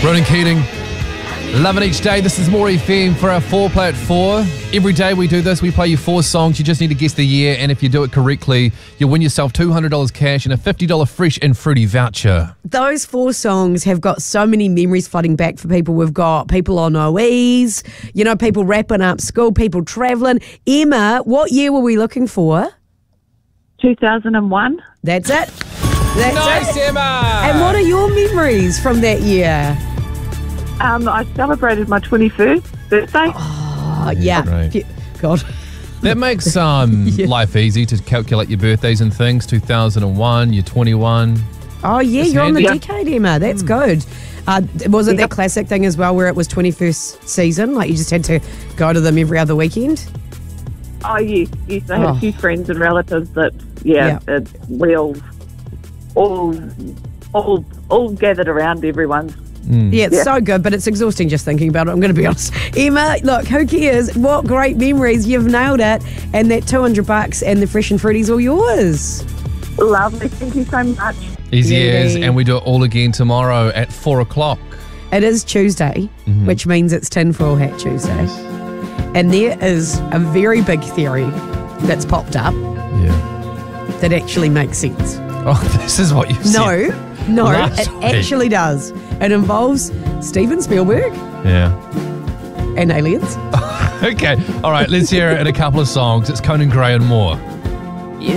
Ronan Keating, loving each day. This is More FM for our 4Play at 4. Every day we do this. We play you 4 songs. You just need to guess the year, and if you do it correctly, you'll win yourself $200 cash and a $50 fresh and fruity voucher. Those 4 songs have got so many memories flooding back for people. We've got people on OEs, people wrapping up school, people travelling. Emma, what year were we looking for? 2001. That's it. Nice, Emma! And what are your memories from that year? I celebrated my 21st birthday. Oh, yeah. Right. God. That makes life easy to calculate your birthdays and things. 2001, you're 21. Oh, yeah, That's you're handy. on the decade, Emma. That's good. Was it that classic thing as well where it was 21st season? Like you just had to go to them every other weekend? Oh, yes. I had a few friends and relatives that, we all gathered around everyone's. Yeah, it's so good, but it's exhausting just thinking about it, I'm going to be honest. Emma, look, who cares? What great memories. You've nailed it. And that $200 and the fresh and fruity's all yours. Lovely. Thank you so much. Easy Yeah. as, and we do it all again tomorrow at 4 o'clock. It is Tuesday, which means it's Tinfoil Hat Tuesday. And there is a very big theory that's popped up Yeah. that actually makes sense. Oh, this is what you said. No, Last it week. actually does. It involves Steven Spielberg Yeah. and aliens. Okay. All right, let's hear it in a couple of songs. It's Conan Gray and more.